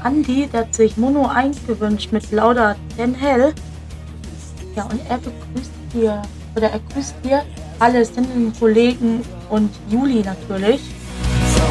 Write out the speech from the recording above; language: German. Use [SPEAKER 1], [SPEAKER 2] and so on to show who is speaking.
[SPEAKER 1] Andi, der hat sich Mono 1 gewünscht mit Lauda Den Hell. Ja, und er begrüßt dir, oder er grüßt dir alle Sindeln Kollegen und Juli natürlich.